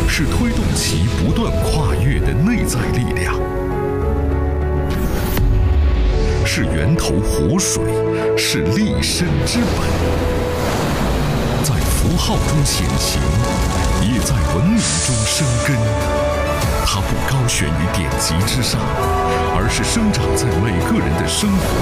是推动其不断跨越的内在力量，是源头活水，是立身之本。在符号中显形，也在文明中生根。它不高悬于典籍之上，而是生长在每个人的生活